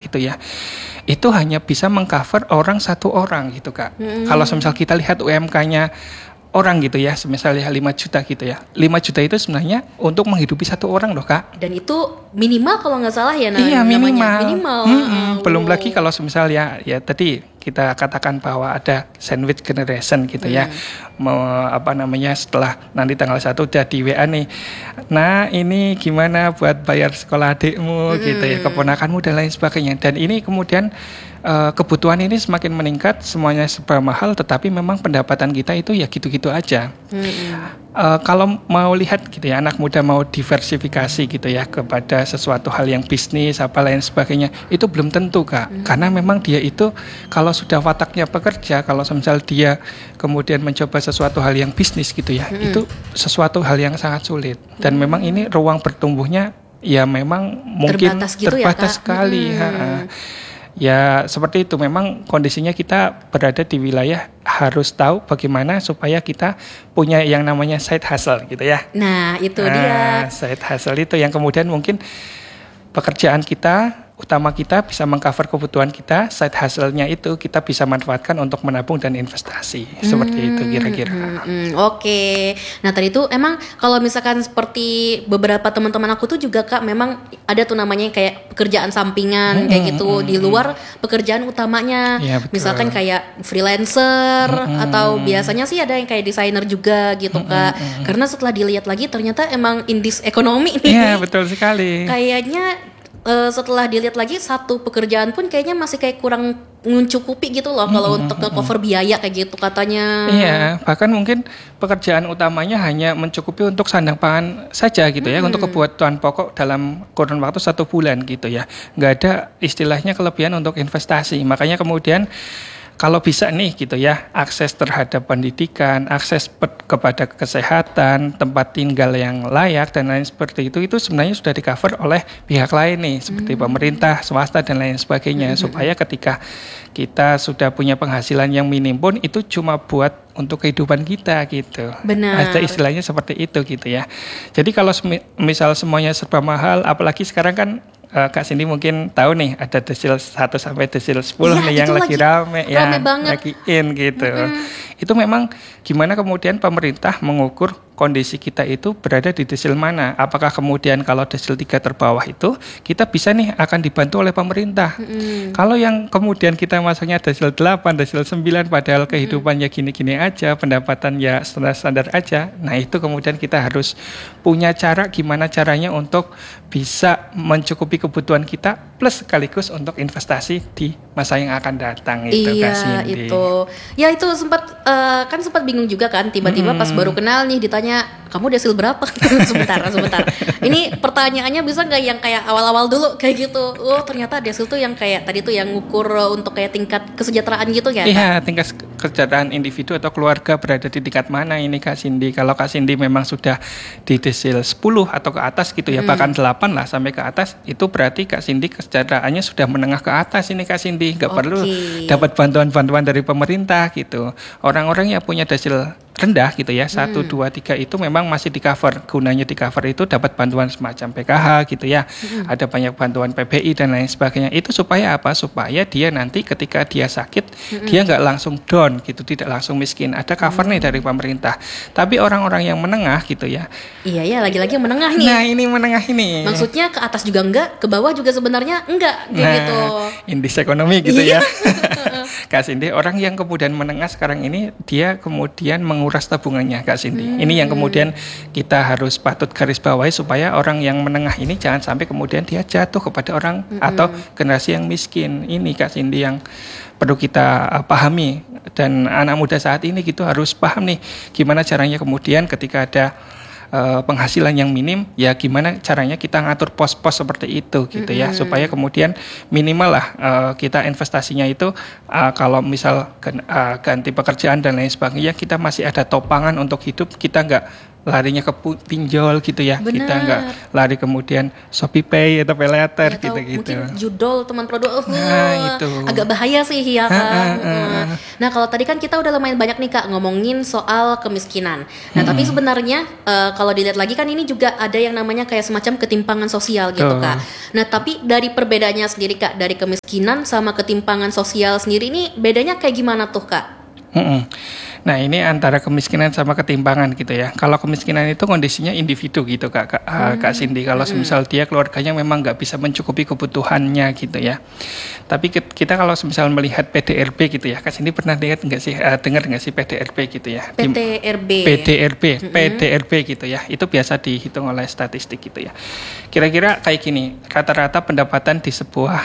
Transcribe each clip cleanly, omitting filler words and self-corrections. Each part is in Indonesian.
gitu ya, itu hanya bisa mengcover orang satu orang gitu Kak. Kalau misal kita lihat UMK-nya orang gitu ya, misalnya 5 juta gitu ya, 5 juta itu sebenarnya untuk menghidupi satu orang loh Kak. Dan itu minimal kalau nggak salah ya Iya, namanya. minimal. Belum lagi kalau misalnya ya tadi kita katakan bahwa ada sandwich generation gitu ya, setelah nanti tanggal 1 udah di WA nih, nah ini gimana buat bayar sekolah adikmu gitu ya, keponakanmu dan lain sebagainya. Dan ini kemudian kebutuhan ini semakin meningkat, semuanya serba mahal, tetapi memang pendapatan kita itu ya gitu-gitu aja. Kalau mau lihat gitu ya, anak muda mau diversifikasi gitu ya kepada sesuatu hal yang bisnis apa lain sebagainya, itu belum tentu Kak. Karena memang dia itu kalau sudah wataknya pekerja, kalau misal dia kemudian mencoba sesuatu hal yang bisnis gitu ya, itu sesuatu hal yang sangat sulit. Dan memang ini ruang bertumbuhnya ya memang mungkin terbatas sekali. Ya seperti itu, memang kondisinya kita berada di wilayah harus tahu bagaimana supaya kita punya yang namanya side hustle gitu ya. Nah itu dia. Side hustle itu yang kemudian mungkin pekerjaan kita utama kita bisa mengcover kebutuhan kita, side hustle-nya itu kita bisa manfaatkan untuk menabung dan investasi. Seperti itu kira-kira. Oke. Nah tadi itu emang kalau misalkan seperti beberapa teman-teman aku tuh juga Kak, memang ada tuh namanya kayak pekerjaan sampingan kayak gitu di luar pekerjaan utamanya. Ya, misalkan kayak freelancer atau biasanya sih ada yang kayak desainer juga gitu Kak. Karena setelah dilihat lagi ternyata emang in this economy nih. Iya betul sekali. Kayaknya setelah dilihat lagi satu pekerjaan pun kayaknya masih kayak kurang mencukupi gitu loh kalau untuk cover biaya kayak gitu katanya. Iya, bahkan mungkin pekerjaan utamanya hanya mencukupi untuk sandang pangan saja gitu ya, untuk kebutuhan pokok dalam kurun waktu 1 bulan gitu ya. Nggak ada istilahnya kelebihan untuk investasi. Makanya kemudian kalau bisa nih gitu ya, akses terhadap pendidikan, akses kepada kesehatan, tempat tinggal yang layak dan lain seperti itu sebenarnya sudah di-cover oleh pihak lain nih, seperti pemerintah, swasta dan lain sebagainya, supaya ketika kita sudah punya penghasilan yang minim pun itu cuma buat untuk kehidupan kita gitu. Benar. Ada istilahnya seperti itu gitu ya. Jadi kalau misal semuanya serba mahal, apalagi sekarang kan Kak Cindy mungkin tahu nih ada desil 1 sampai desil 10 nih yang lagi rame ya, lagi in gitu. Itu memang gimana kemudian pemerintah mengukur kondisi kita itu berada di desil mana. Apakah kemudian kalau desil 3 terbawah itu kita bisa nih akan dibantu oleh pemerintah. Kalau yang kemudian kita masuknya desil 8, desil 9 padahal kehidupannya gini-gini aja, pendapatan ya standar-standar aja. Nah itu kemudian kita harus punya cara gimana caranya untuk bisa mencukupi kebutuhan kita plus sekaligus untuk investasi di masa yang akan datang itu Kak Cindy. Iya itu sempat bingung juga kan tiba-tiba pas baru kenal nih ditanya kamu desil berapa? sebentar. Ini pertanyaannya bisa nggak yang kayak awal-awal dulu kayak gitu? Oh ternyata desil tuh yang kayak tadi tuh yang ngukur untuk kayak tingkat kesejahteraan gitu ya? Iya tingkat kesejahteraan individu atau keluarga berada di tingkat mana ini Kak Cindy. Kalau Kak Cindy memang sudah di desil 10 atau ke atas gitu ya, bahkan 8 lah sampai ke atas, itu berarti Kak Cindy kesejahteraannya sudah menengah ke atas ini Kak Cindy. Nggak perlu dapat bantuan-bantuan dari pemerintah gitu. Orang-orang yang punya desil rendah gitu ya, 1, 2, 3 itu memang masih di cover. Gunanya di cover itu dapat bantuan semacam PKH gitu ya. Ada banyak bantuan PBI dan lain sebagainya. Itu supaya apa? Supaya dia nanti ketika dia sakit, dia nggak langsung down gitu, tidak langsung miskin. Ada cover nih dari pemerintah. Tapi orang-orang yang menengah gitu ya. Iya, lagi-lagi yang menengah nih. Nah, ini menengah ini. Maksudnya ke atas juga enggak, ke bawah juga sebenarnya enggak kayak gitu. Indeks ekonomi gitu ya. Kak Cindy, orang yang kemudian menengah sekarang ini dia kemudian menguras tabungannya Kak Cindy. Ini yang kemudian kita harus patut garis bawahi supaya orang yang menengah ini jangan sampai kemudian dia jatuh kepada orang atau generasi yang miskin. Ini Kak Cindy yang perlu kita pahami, dan anak muda saat ini gitu harus paham nih gimana caranya kemudian ketika ada penghasilan yang minim, ya gimana caranya kita ngatur pos-pos seperti itu gitu ya, supaya kemudian minimal lah kita investasinya itu kalau misal ganti pekerjaan dan lain sebagainya, kita masih ada topangan untuk hidup, kita nggak larinya ke pinjol gitu ya. Benar. Kita nggak lari kemudian ShopeePay atau PayLater Atau gitu-gitu. mungkin judol teman produk Nah, itu. agak bahaya sih ya kan. Nah kalau tadi kan kita udah lumayan banyak nih Kak ngomongin soal kemiskinan. Nah tapi sebenarnya kalau dilihat lagi kan ini juga ada yang namanya kayak semacam ketimpangan sosial gitu Kak. Nah tapi dari perbedaannya sendiri Kak, dari kemiskinan sama ketimpangan sosial sendiri ini bedanya kayak gimana tuh Kak? Nah ini antara kemiskinan sama ketimpangan gitu ya. Kalau kemiskinan itu kondisinya individu gitu Kak Cindy. Kalau semisal dia keluarganya memang nggak bisa mencukupi kebutuhannya gitu ya. Tapi kita kalau semisal melihat PDRB gitu ya, Kak Cindy pernah lihat nggak sih, dengar nggak sih PDRB gitu ya? PDRB gitu ya. Itu biasa dihitung oleh statistik gitu ya. Kira-kira kayak gini, rata-rata pendapatan di sebuah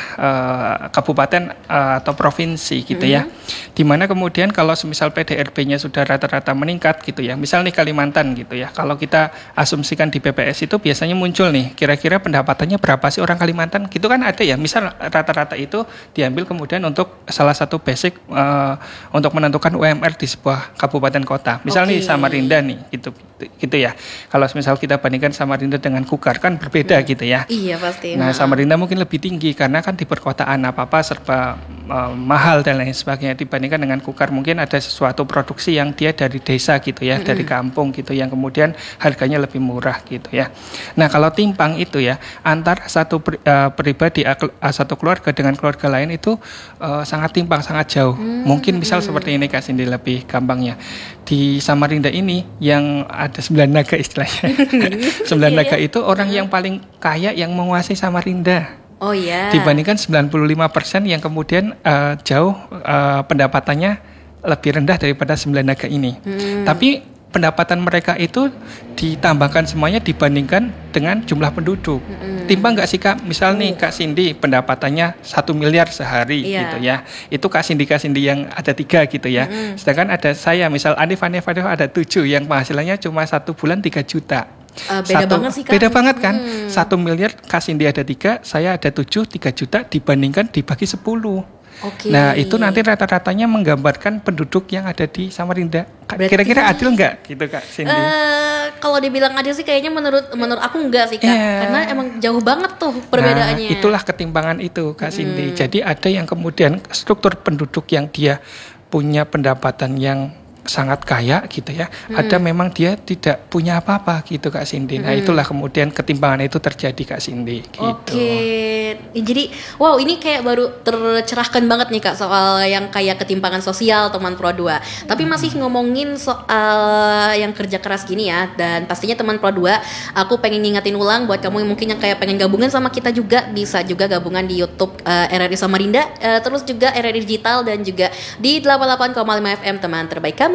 kabupaten atau provinsi gitu ya. Dimana kemudian kalau semisal PDRB-nya sudah rata-rata meningkat gitu ya. Misal nih Kalimantan gitu ya. Kalau kita asumsikan di BPS itu biasanya muncul nih, kira-kira pendapatannya berapa sih orang Kalimantan? Gitu kan ada ya. Misal rata-rata itu diambil kemudian untuk salah satu basic untuk menentukan UMR di sebuah kabupaten kota. Misal nih Samarinda nih gitu ya. Kalau misal kita bandingkan Samarinda dengan Kukar kan berbeda gitu ya. Iya pasti. Nah Samarinda mungkin lebih tinggi karena kan di perkotaan apa-apa serba mahal dan lain sebagainya dibandingkan dengan Kukar. Mungkin ada sesuatu produksi yang dia dari desa gitu ya, dari kampung gitu yang kemudian harganya lebih murah gitu ya. Nah kalau timpang itu ya antara satu pribadi, satu keluarga dengan keluarga lain itu sangat timpang, sangat jauh. Mungkin misal seperti ini Kak Cindy lebih gampangnya. Di Samarinda ini yang ada 9 naga istilahnya. 9 naga itu orang yang paling kaya yang menguasai Samarinda. Oh iya. Dibandingkan 95% yang kemudian jauh pendapatannya lebih rendah daripada 9 naga ini. Tapi pendapatan mereka itu ditambahkan semuanya dibandingkan dengan jumlah penduduk. Timbang nggak sih Kak? Misal nih Kak Cindy pendapatannya 1 miliar sehari gitu ya. Itu Kak Cindy yang ada 3 gitu ya. Sedangkan ada saya misal Anif ada 7 yang penghasilannya cuma 1 bulan 3 juta. Banget sih Kak. Beda banget kan? 1 miliar Kak Cindy ada 3, saya ada 7, 3 juta dibandingkan dibagi 10. Nah itu nanti rata-ratanya menggambarkan penduduk yang ada di Samarinda. Kira-kira adil nggak gitu Kak Cindy? Kalau dibilang adil sih kayaknya menurut aku enggak sih Kak. Karena emang jauh banget tuh perbedaannya. Nah, itulah ketimpangan itu Kak Cindy. Jadi ada yang kemudian struktur penduduk yang dia punya pendapatan yang sangat kaya gitu ya. Ada memang dia tidak punya apa-apa gitu Kak Cindy. Nah itulah kemudian ketimpangan itu terjadi Kak Cindy gitu. Jadi wow ini kayak baru tercerahkan banget nih Kak soal yang kayak ketimpangan sosial teman Pro 2. Tapi masih ngomongin soal yang kerja keras gini ya. Dan pastinya teman Pro 2 aku pengen ngingetin ulang buat kamu yang mungkin yang kayak pengen gabungan sama kita juga, bisa juga gabungan di YouTube RRI Samarinda, terus juga RRI Digital dan juga di 88,5 FM teman terbaik kamu.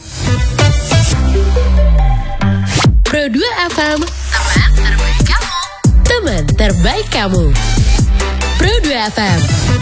Pro 2 FM, teman terbaik kamu. Teman terbaik kamu. Pro 2 FM.